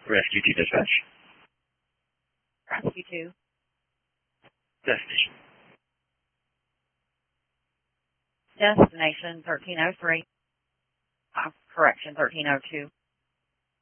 Rescue 2 dispatch. Rescue 2. Destination. Destination 1303. Correction, 1302.